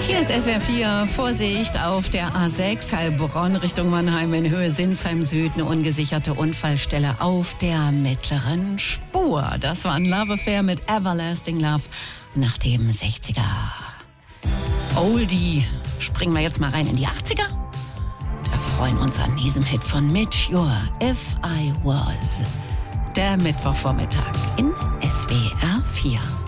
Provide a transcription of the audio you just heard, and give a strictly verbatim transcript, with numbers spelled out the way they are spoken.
Hier ist S W R vier. Vorsicht auf der A sechs Heilbronn Richtung Mannheim in Höhe Sinsheim Süd. Eine ungesicherte Unfallstelle auf der mittleren Spur. Das war ein Love Affair mit Everlasting Love nach dem sechziger. Oldie. Springen wir jetzt mal rein in die achtziger. Da freuen wir uns an diesem Hit von Mature, If I Was. Der Mittwochvormittag in S W R vier.